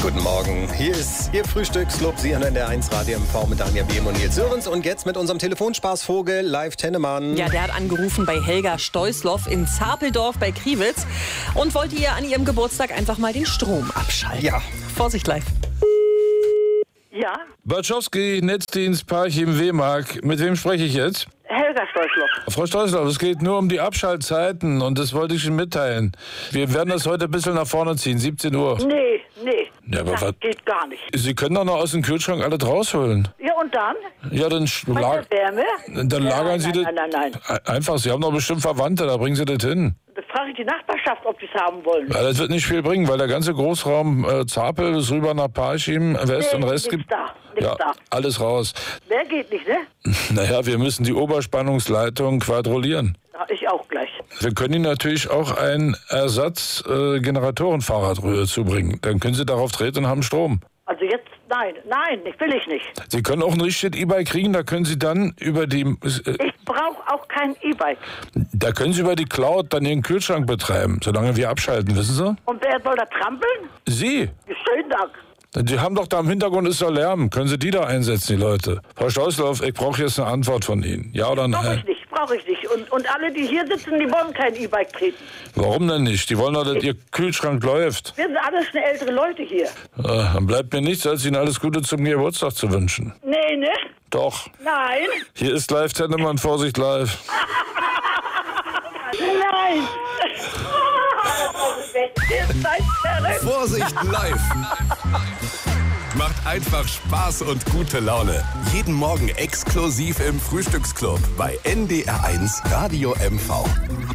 Guten Morgen, hier ist Ihr Frühstücksclub, Sie hören der 1 Radio MV mit Daniel Behm und Nils Sörensen. Und jetzt mit unserem Telefonspaßvogel Live Tennemann. Ja, der hat angerufen bei Helga Steusloff in Zapeldorf bei Kriwitz und wollte ihr an ihrem Geburtstag einfach mal den Strom abschalten. Ja. Vorsicht live. Ja, Bartschowski, Netzdienst, Parchim, W-Mark. Mit wem spreche ich jetzt? Helga Steusloff. Frau Steusloff, es geht nur um die Abschaltzeiten und das wollte ich Ihnen mitteilen. Wir werden das heute ein bisschen nach vorne ziehen, 17 Uhr. Nee, Ja, aber das was? geht gar nicht. Sie können doch noch aus dem Kühlschrank alles rausholen. Ja, und dann? Ja, dann, Bei der Wärme? dann lagern Sie nein, nein. das. Einfach, Sie haben doch bestimmt Verwandte, da bringen Sie das hin. Das frage ich die Nachbarschaft, ob die es haben wollen. Ja, das wird nicht viel bringen, weil der ganze Großraum Zapel bis rüber nach Parchim, West und Rest nichts da, nichts ja, da. alles raus. Wer geht nicht, ne? Naja, wir müssen die Oberspannungsleitung quadrollieren. Ja, ich auch gleich. Wir können Ihnen natürlich auch ein Ersatz-Generatorenfahrrad zubringen. Dann können Sie darauf treten und haben Strom. Also jetzt, nein, ich will ich nicht. Sie können auch ein richtiges E-Bike kriegen, da können Sie dann über die... Ich brauche auch kein E-Bike. Da können Sie über die Cloud dann Ihren Kühlschrank betreiben, solange wir abschalten, wissen Sie? Und wer soll da trampeln? Sie! Schönen Dank. Die haben doch da im Hintergrund ist da Lärm. Können Sie die da einsetzen, die Leute? Frau Steusloff, ich brauche jetzt eine Antwort von Ihnen. Ja oder nein? Brauche ich nicht. Und alle, die hier sitzen, die wollen kein E-Bike treten. Warum denn nicht? Die wollen doch, dass Ihr Kühlschrank läuft. Wir sind alles schon ältere Leute hier. Dann bleibt mir nichts, als Ihnen alles Gute zum Geburtstag zu wünschen. Nee, ne? Doch. Nein. Hier ist Live Tennemann, Vorsicht live. Nein. Ihr seid verrückt. Vorsicht live! Macht einfach Spaß und gute Laune. Jeden Morgen exklusiv im Frühstücksclub bei NDR1 Radio MV.